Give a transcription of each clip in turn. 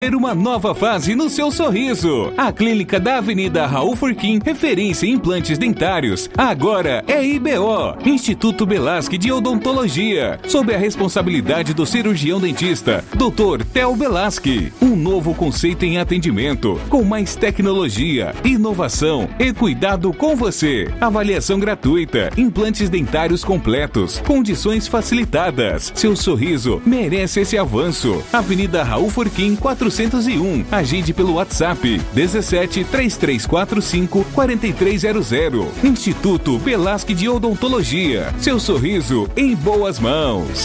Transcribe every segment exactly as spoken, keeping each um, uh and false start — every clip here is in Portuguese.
Uma nova fase no seu sorriso. A clínica da Avenida Raul Furquim, referência em implantes dentários, agora é I B O, Instituto Belasque de Odontologia, sob a responsabilidade do cirurgião dentista, doutor Theo Belasque. Um novo conceito em atendimento, com mais tecnologia, inovação e cuidado com você. Avaliação gratuita, implantes dentários completos, condições facilitadas. Seu sorriso merece esse avanço. Avenida Raul Furquim, quatrocentos e um. Agende pelo WhatsApp dezessete, três três quatro cinco, quatro três zero zero. Instituto Belasque de Odontologia. Seu sorriso em boas mãos.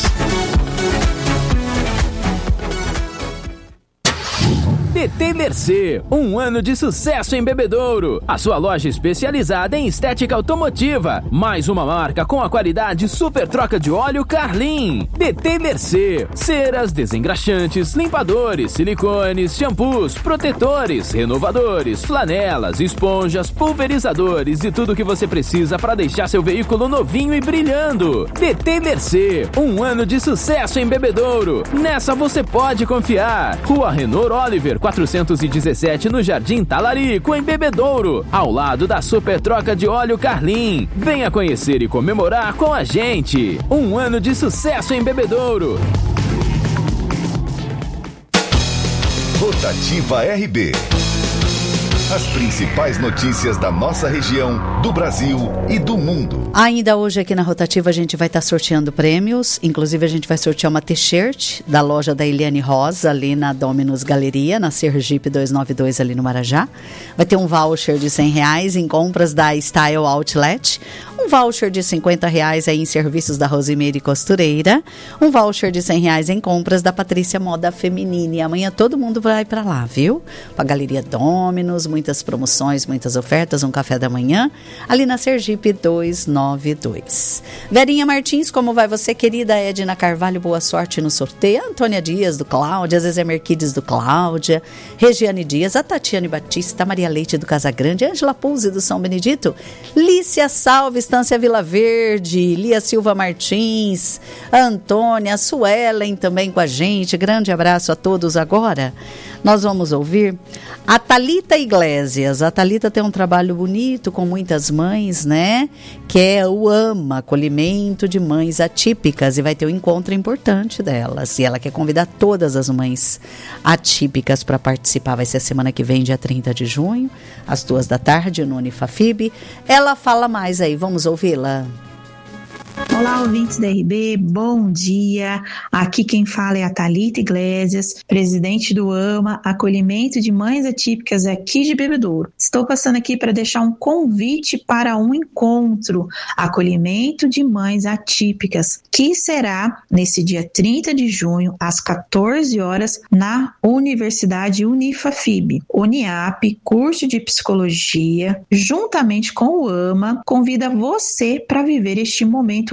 T T Mercê, um ano de sucesso em Bebedouro. A sua loja especializada em estética automotiva. Mais uma marca com a qualidade super troca de óleo Carlin. T T Mercê, ceras, desengraxantes, limpadores, silicones, shampoos, protetores, renovadores, flanelas, esponjas, pulverizadores e tudo o que você precisa para deixar seu veículo novinho e brilhando. T T Mercê, um ano de sucesso em Bebedouro. Nessa você pode confiar. Rua Renor Oliver, quatrocentos e dezessete, no Jardim Talarico, em Bebedouro, ao lado da Super Troca de Óleo Carlin. Venha conhecer e comemorar com a gente. Um ano de sucesso em Bebedouro. Rotativa R B. As principais notícias da nossa região, do Brasil e do mundo. Ainda hoje aqui na Rotativa a gente vai estar sorteando prêmios. Inclusive a gente vai sortear uma t-shirt da loja da Eliane Rosa, ali na Dominus Galeria, na Sergipe duzentos e noventa e dois, ali no Marajá. Vai ter um voucher de cem reais em compras da Style Outlet. Um voucher de cinquenta reais aí em serviços da Rosimeire Costureira. Um voucher de cem reais em compras da Patrícia Moda Feminina. E amanhã todo mundo vai para lá, viu? Pra Galeria Dominus, muitas promoções, muitas ofertas, um café da manhã, ali na Sergipe duzentos e noventa e dois. Verinha Martins, como vai você, querida? Edna Carvalho, boa sorte no sorteio. Antônia Dias, do Cláudia, Zezé Merquides, do Cláudia, Regiane Dias, a Tatiane Batista, Maria Leite, do Casagrande, Ângela Pulse, do São Benedito, Lícia Salves, Estância Vila Verde, Lia Silva Martins, Antônia, Suelen também com a gente. Grande abraço a todos. Agora nós vamos ouvir a Thalita Iglesias. A Thalita tem um trabalho bonito com muitas mães, né? Que é o AMA, Acolhimento de Mães Atípicas, e vai ter um encontro importante delas. E ela quer convidar todas as mães atípicas para participar. Vai ser a semana que vem, dia trinta de junho, às duas da tarde, no Unifafib. Ela fala mais aí, vamos ouvi-la. Olá, ouvintes da R B, bom dia. Aqui quem fala é a Thalita Iglesias, presidente do AMA, Acolhimento de Mães Atípicas aqui de Bebedouro. Estou passando aqui para deixar um convite para um encontro, Acolhimento de Mães Atípicas, que será nesse dia trinta de junho, às quatorze horas, na Universidade Unifafib. Uniap, curso de Psicologia, juntamente com o AMA, convida você para viver este momento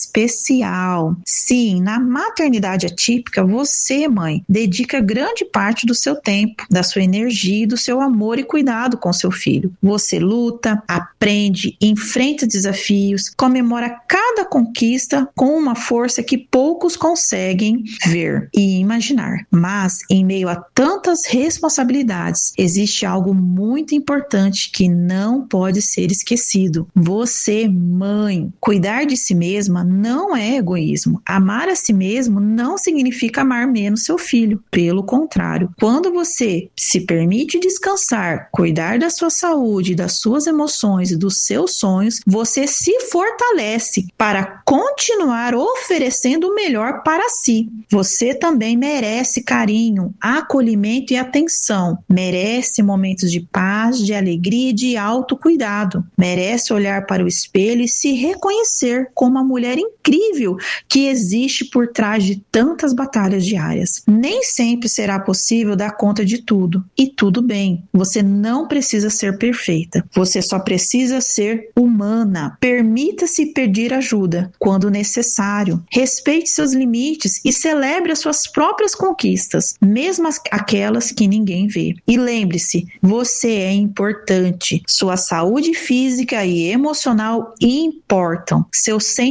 especial. Sim, na maternidade atípica, você, mãe, dedica grande parte do seu tempo, da sua energia e do seu amor e cuidado com seu filho. Você luta, aprende, enfrenta desafios, comemora cada conquista com uma força que poucos conseguem ver e imaginar. Mas, em meio a tantas responsabilidades, existe algo muito importante que não pode ser esquecido. Você, mãe, cuidar de si mesma não é egoísmo. Amar a si mesmo não significa amar menos seu filho. Pelo contrário, quando você se permite descansar, cuidar da sua saúde, das suas emoções e dos seus sonhos, você se fortalece para continuar oferecendo o melhor para si. Você também merece carinho, acolhimento e atenção. Merece momentos de paz, de alegria e de autocuidado. Merece olhar para o espelho e se reconhecer como uma mulher incrível que existe por trás de tantas batalhas diárias. Nem sempre será possível dar conta de tudo. E tudo bem, você não precisa ser perfeita. Você só precisa ser humana. Permita-se pedir ajuda quando necessário. Respeite seus limites e celebre as suas próprias conquistas, mesmo aquelas que ninguém vê. E lembre-se, você é importante. Sua saúde física e emocional importam. Seus sentimentos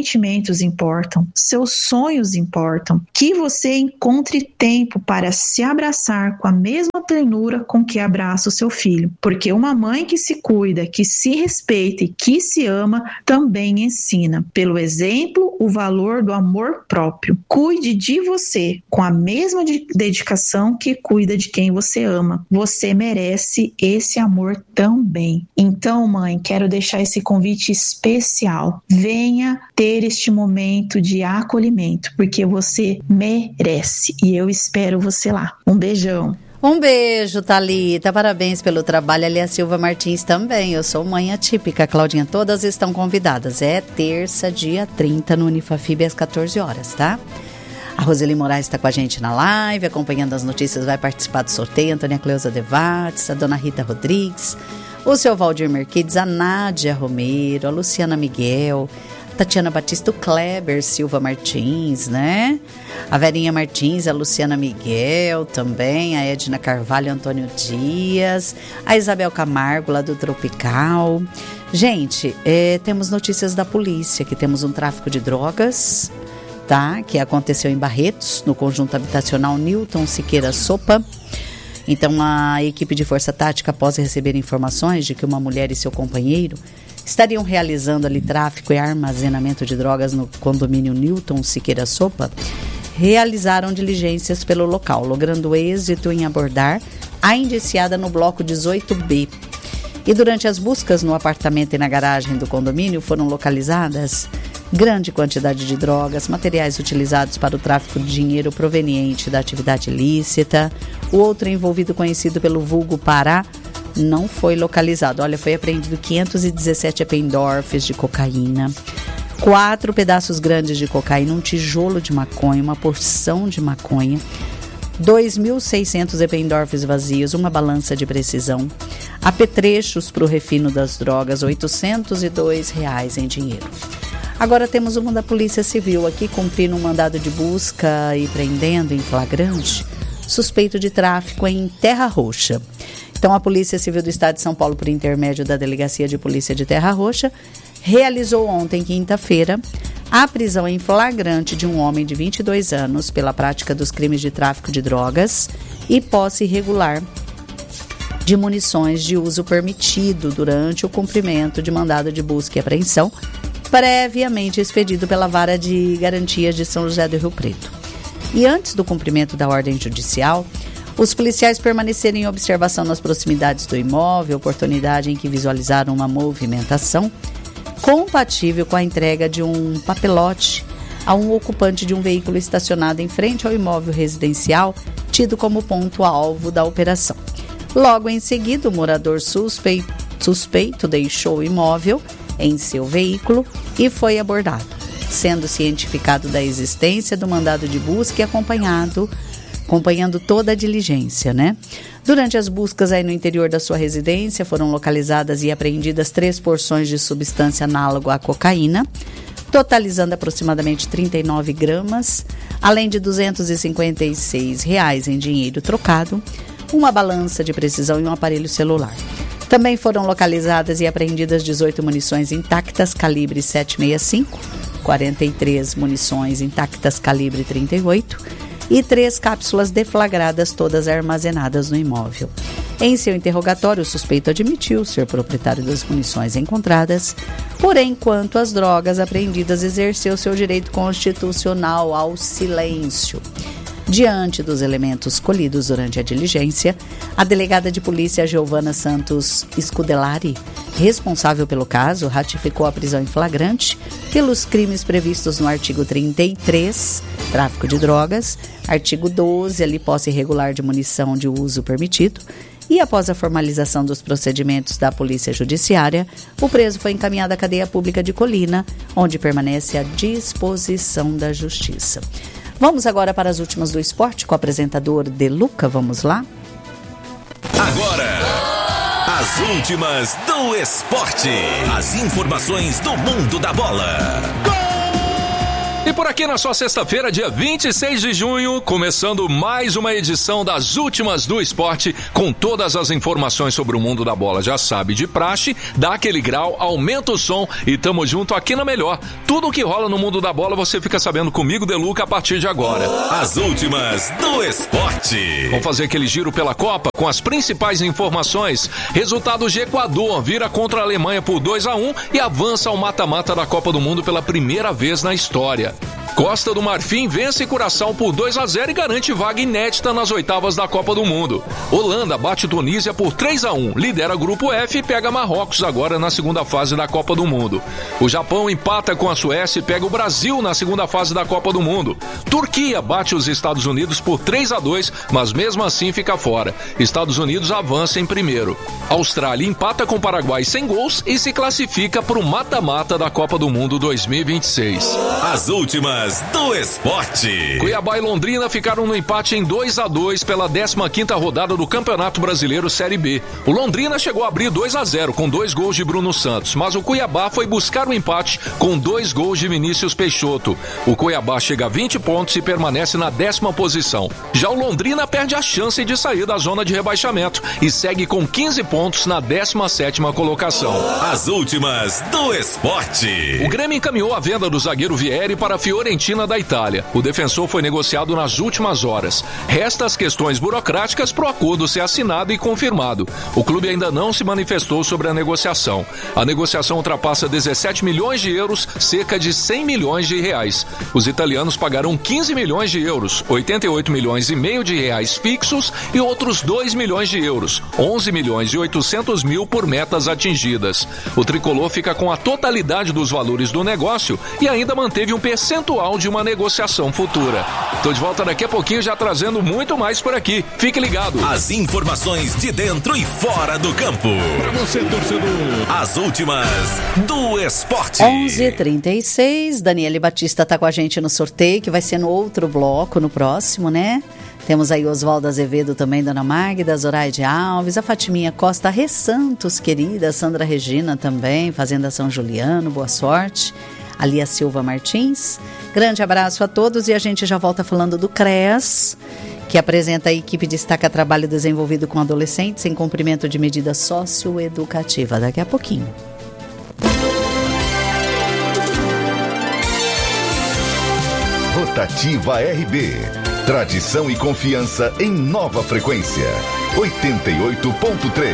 sentimentos importam, seus sonhos importam, que você encontre tempo para se abraçar com a mesma ternura com que abraça o seu filho, porque uma mãe que se cuida, que se respeita e que se ama, também ensina, pelo exemplo, o valor do amor próprio. Cuide de você com a mesma dedicação que cuida de quem você ama. Você merece esse amor também. Então, mãe, quero deixar esse convite especial. Venha ter este momento de acolhimento, porque você merece e eu espero você lá. Um beijão. Um beijo, Thalita. Parabéns pelo trabalho. Ali a Silva Martins também. Eu sou mãe atípica. Claudinha, todas estão convidadas. É terça, dia trinta, no Unifafib, às quatorze horas, tá? A Roseli Moraes está com a gente na live, acompanhando as notícias, vai participar do sorteio. Antônia Cleusa Devates, a dona Rita Rodrigues, o seu Valdir Merquides, a Nádia Romero, a Luciana Miguel, a Tatiana Batista, o Kleber Silva Martins, né? A Verinha Martins, a Luciana Miguel também, a Edna Carvalho, Antônio Dias, a Isabel Camargo, lá do Tropical. Gente, é, temos notícias da polícia, que temos um tráfico de drogas, tá? Que aconteceu em Barretos, no conjunto habitacional Newton Siqueira Sopa. Então, a equipe de força tática, após receber informações de que uma mulher e seu companheiro estariam realizando ali tráfico e armazenamento de drogas no condomínio Newton Siqueira Sopa, realizaram diligências pelo local, logrando êxito em abordar a indiciada no bloco dezoito B. E durante as buscas no apartamento e na garagem do condomínio foram localizadas grande quantidade de drogas, materiais utilizados para o tráfico de dinheiro proveniente da atividade ilícita. O outro envolvido, conhecido pelo vulgo Pará, não foi localizado. Olha, foi apreendido quinhentos e dezessete Eppendorfs de cocaína, quatro pedaços grandes de cocaína, um tijolo de maconha, uma porção de maconha, dois mil e seiscentos Eppendorfs vazios, uma balança de precisão, apetrechos para o refino das drogas, oitocentos e dois reais em dinheiro. Agora temos uma da Polícia Civil aqui cumprindo um mandado de busca e prendendo em flagrante suspeito de tráfico em Terra Roxa. Então, a Polícia Civil do Estado de São Paulo, por intermédio da Delegacia de Polícia de Terra Roxa, realizou ontem, quinta-feira, a prisão em flagrante de um homem de vinte e dois anos pela prática dos crimes de tráfico de drogas e posse irregular de munições de uso permitido durante o cumprimento de mandado de busca e apreensão previamente expedido pela Vara de Garantias de São José do Rio Preto. E antes do cumprimento da ordem judicial, os policiais permaneceram em observação nas proximidades do imóvel, oportunidade em que visualizaram uma movimentação compatível com a entrega de um papelote a um ocupante de um veículo estacionado em frente ao imóvel residencial, tido como ponto-alvo da operação. Logo em seguida, o morador suspeito, suspeito deixou o imóvel em seu veículo e foi abordado, sendo cientificado da existência do mandado de busca e acompanhado, acompanhando toda a diligência, né? Durante as buscas aí no interior da sua residência, foram localizadas e apreendidas três porções de substância análoga à cocaína, totalizando aproximadamente trinta e nove gramas, além de duzentos e cinquenta e seis reais em dinheiro trocado, uma balança de precisão e um aparelho celular. Também foram localizadas e apreendidas dezoito munições intactas calibre sete sessenta e cinco, quarenta e três munições intactas calibre trinta e oito e três cápsulas deflagradas, todas armazenadas no imóvel. Em seu interrogatório, o suspeito admitiu ser proprietário das munições encontradas, porém, quanto às drogas apreendidas, exerceu seu direito constitucional ao silêncio. Diante dos elementos colhidos durante a diligência, a delegada de polícia Giovana Santos Scudelari, responsável pelo caso, ratificou a prisão em flagrante pelos crimes previstos no artigo trinta e três, tráfico de drogas, artigo doze, ali posse irregular de munição de uso permitido, e após a formalização dos procedimentos da Polícia Judiciária, o preso foi encaminhado à cadeia pública de Colina, onde permanece à disposição da Justiça. Vamos agora para as últimas do esporte com o apresentador De Luca. Vamos lá? Agora, as últimas do esporte. As informações do mundo da bola. E por aqui na sua sexta-feira, dia vinte e seis de junho, começando mais uma edição das Últimas do Esporte, com todas as informações sobre o mundo da bola. Já sabe, de praxe, dá aquele grau, aumenta o som e tamo junto aqui na Melhor. Tudo o que rola no mundo da bola você fica sabendo comigo, Deluca, a partir de agora. As Últimas do Esporte. Vamos fazer aquele giro pela Copa com as principais informações. Resultados de Equador, vira contra a Alemanha por dois a um e avança ao mata-mata da Copa do Mundo pela primeira vez na história. Costa do Marfim vence Curaçao por dois a zero e garante vaga inédita nas oitavas da Copa do Mundo. Holanda bate Tunísia por três a um, lidera Grupo F e pega Marrocos agora na segunda fase da Copa do Mundo. O Japão empata com a Suécia e pega o Brasil na segunda fase da Copa do Mundo. Turquia bate os Estados Unidos por três a dois, mas mesmo assim fica fora. Estados Unidos avança em primeiro. Austrália empata com o Paraguai sem gols e se classifica para o mata-mata da Copa do Mundo dois mil e vinte e seis. As Últimas do Esporte. Cuiabá e Londrina ficaram no empate em dois a dois pela décima quinta rodada do Campeonato Brasileiro Série B. O Londrina chegou a abrir dois a zero com dois gols de Bruno Santos, mas o Cuiabá foi buscar o empate com dois gols de Vinícius Peixoto. O Cuiabá chega a vinte pontos e permanece na décima posição. Já o Londrina perde a chance de sair da zona de rebaixamento e segue com quinze pontos na décima sétima colocação. As Últimas do Esporte. O Grêmio encaminhou a venda do zagueiro Vieri para a Fiorentina da Itália. O defensor foi negociado nas últimas horas. Resta as questões burocráticas para o acordo ser assinado e confirmado. O clube ainda não se manifestou sobre a negociação. A negociação ultrapassa dezessete milhões de euros, cerca de cem milhões de reais. Os italianos pagarão quinze milhões de euros, oitenta e oito milhões e meio de reais fixos e outros dois milhões de euros, onze milhões e oitocentos mil por metas atingidas. O tricolor fica com a totalidade dos valores do negócio e ainda manteve um percentual de uma negociação futura. Tô de volta daqui a pouquinho já trazendo muito mais por aqui. Fique ligado. As informações de dentro e fora do campo. Para você, torcedor. As Últimas do Esporte. onze e trinta e seis. Daniele Batista tá com a gente no sorteio, que vai ser no outro bloco, no próximo, né? Temos aí Oswaldo Azevedo também, Dona Magda, Zoraide Alves, a Fatiminha Costa, a Rê Santos, querida, Sandra Regina também, Fazenda São Juliano, boa sorte. A Lia Silva Martins. Grande abraço a todos e a gente já volta falando do CREAS, que apresenta a equipe Destaca Trabalho desenvolvido com adolescentes em cumprimento de medida socioeducativa. Daqui a pouquinho. Rotativa R B. Tradição e confiança em nova frequência. oitenta e oito ponto três.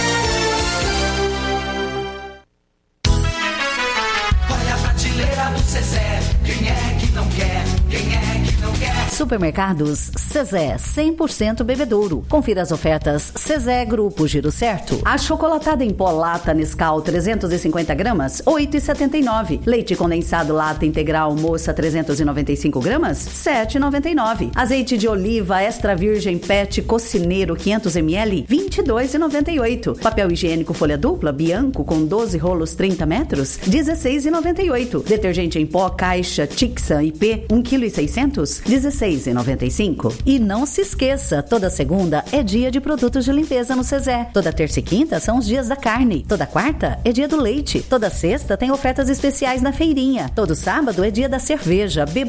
Supermercados Cezé, cem por cento bebedouro. Confira as ofertas Cezé Grupo Giro Certo. A chocolatada em pó lata Nescau trezentos e cinquenta gramas, oito reais e setenta e nove centavos. Leite condensado lata integral moça trezentos e noventa e cinco gramas, sete reais e noventa e nove centavos. Azeite de oliva extra virgem pet cocineiro quinhentos mililitros, vinte e dois reais e noventa e oito centavos. Papel higiênico folha dupla Bianco com doze rolos trinta metros, dezesseis reais e noventa e oito centavos. Detergente em pó caixa Tixa I P um vírgula seiscentos quilos, dezesseis reais e noventa e cinco centavos. E não se esqueça, toda segunda é dia de produtos de limpeza no Cezé. Toda terça e quinta são os dias da carne. Toda quarta é dia do leite. Toda sexta tem ofertas especiais na feirinha. Todo sábado é dia da cerveja. Beba